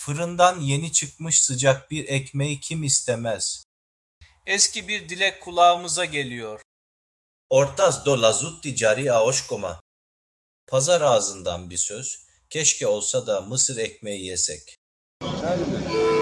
Fırından yeni çıkmış sıcak bir ekmeği kim istemez? Eski bir dilek kulağımıza geliyor. Ortaz do lazutti cari aoşkoma. Pazar ağzından bir söz, keşke olsa da mısır ekmeği yesek.